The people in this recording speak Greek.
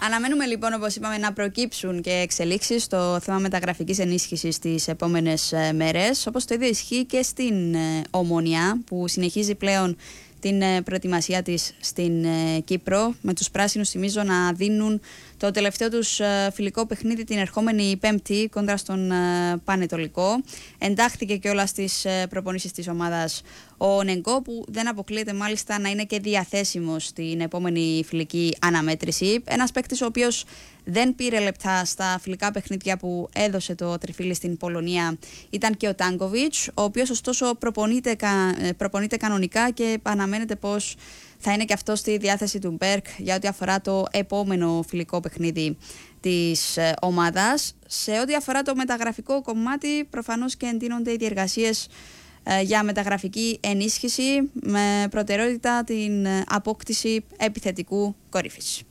Αναμένουμε λοιπόν, όπως είπαμε, να προκύψουν και εξελίξεις στο θέμα μεταγραφικής ενίσχυσης τις επόμενες μέρες. Όπως το ίδιο ισχύει και στην Ομόνοια, που συνεχίζει πλέον την προετοιμασία της στην Κύπρο, με τους πράσινους, θυμίζω, να δίνουν το τελευταίο τους φιλικό παιχνίδι την ερχόμενη Πέμπτη κόντρα στον Πανετολικό. Εντάχθηκε και όλα στις προπονήσεις της ομάδας ο Νεγκό, που δεν αποκλείεται μάλιστα να είναι και διαθέσιμος στην επόμενη φιλική αναμέτρηση. Ένας παίκτης ο οποίος δεν πήρε λεπτά στα φιλικά παιχνίδια που έδωσε το τριφύλι στην Πολωνία ήταν και ο Τάνκοβιτς, ο οποίος ωστόσο προπονείται κανονικά και αναμένεται πως θα είναι και αυτό στη διάθεση του Μπέρκ για ό,τι αφορά το επόμενο φιλικό παιχνίδι της ομάδας. Σε ό,τι αφορά το μεταγραφικό κομμάτι, προφανώς και εντείνονται οι διεργασίες για μεταγραφική ενίσχυση, με προτεραιότητα την απόκτηση επιθετικού κορύφης.